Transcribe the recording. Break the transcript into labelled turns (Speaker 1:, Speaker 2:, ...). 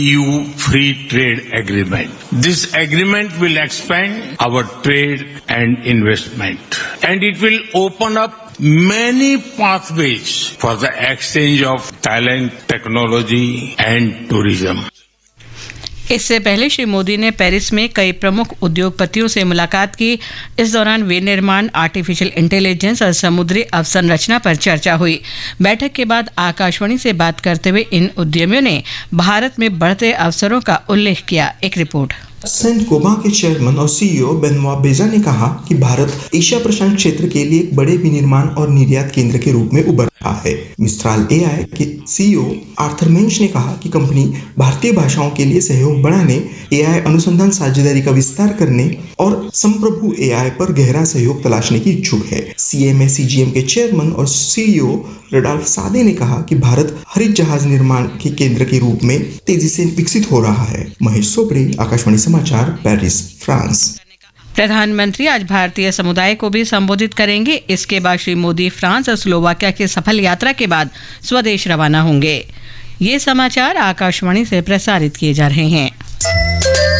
Speaker 1: EU Free Trade Agreement. This agreement will expand our trade and investment, and it will open up many pathways for the exchange of talent, technology and tourism.
Speaker 2: इससे पहले श्री मोदी ने Paris में कई प्रमुख उद्योगपतियों से मुलाकात की। इस दौरान विनिर्माण, आर्टिफिशियल इंटेलिजेंस और समुद्री अवसंरचना पर चर्चा हुई। बैठक के बाद आकाशवाणी से बात करते हुए इन उद्यमियों ने भारत में बढ़ते अवसरों का उल्लेख किया। एक रिपोर्ट।
Speaker 3: सेंट गोबां के चेयरमैन और सीईओ बेनवा बेजा ने कहा कि भारत एशिया प्रशांत क्षेत्र के लिए एक बड़े विनिर्माण और निर्यात केंद्र के रूप में उभर रहा है। मिस्ट्राल एआई के सीईओ आर्थर मेंच ने कहा कि कंपनी भारतीय भाषाओं के लिए सहयोग बढ़ाने, एआई अनुसंधान साझेदारी का विस्तार करने और संप्रभु एआई पर गहरा सहयोग तलाशने की इच्छुक है। सीएमए-सीजीएम के चेयरमैन और सीईओ रडोल्फ सादे ने कहा कि भारत हरित जहाज निर्माण के केंद्र के रूप में तेजी से विकसित हो रहा है। महेश सोपड़े, आकाशवाणी समाचार, पेरिस, फ्रांस।
Speaker 2: प्रधानमंत्री आज भारतीय समुदाय को भी संबोधित करेंगे। इसके बाद श्री मोदी फ्रांस और स्लोवाकिया की सफल यात्रा के बाद स्वदेश रवाना होंगे। ये समाचार आकाशवाणी से प्रसारित किए जा रहे हैं।